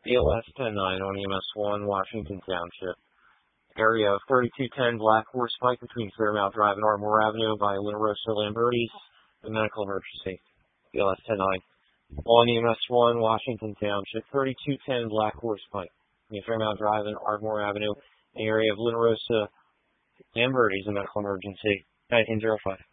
BLS 109 on EMS 1, Washington Township. Area of 3210 Black Horse Pike between Fairmount Drive and Ardmore Avenue by Luna Rosa Lambertis. A medical emergency. BLS 109 on EMS 1, Washington Township. 3210 Black Horse Pike between Fairmount Drive and Ardmore Avenue. Area of Luna Rosa Lambertis. A medical emergency. 1905.